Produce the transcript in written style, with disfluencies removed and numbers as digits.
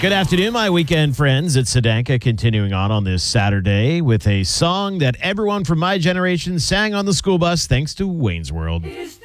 Good afternoon, my weekend friends. It's Sedanka continuing on this Saturday with a song that everyone from my generation sang on the school bus thanks to Wayne's World. It's